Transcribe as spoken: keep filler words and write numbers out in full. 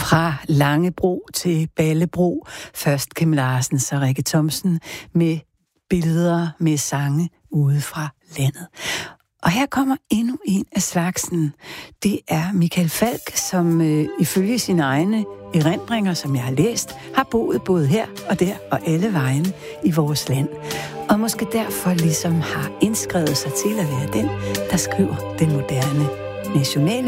Fra Langebro til Ballebro. Først Kim Larsen, så Rikke Thomsen med billeder med sange ude fra landet. Og her kommer endnu en af slagsen. Det er Michael Falch, som øh, ifølge sine egne erindringer, som jeg har læst, har boet både her og der og alle vegne i vores land. Og måske derfor ligesom har indskrevet sig til at være den, der skriver den moderne nationale